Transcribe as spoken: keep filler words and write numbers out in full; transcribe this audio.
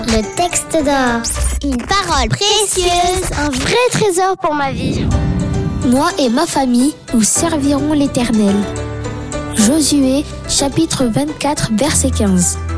Le texte d'or. Une parole précieuse, un vrai trésor pour ma vie. Moi et ma famille, nous servirons l'Éternel. Josué, chapitre vingt-quatre, verset quinze.